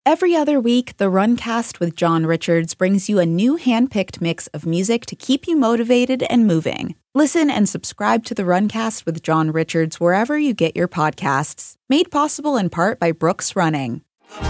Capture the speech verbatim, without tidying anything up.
Every other week, the Runcast with John Richards brings you a new hand-picked mix of music to keep you motivated and moving. Listen and subscribe to the Runcast with John Richards wherever you get your podcasts. Made possible in part by Brooks Running.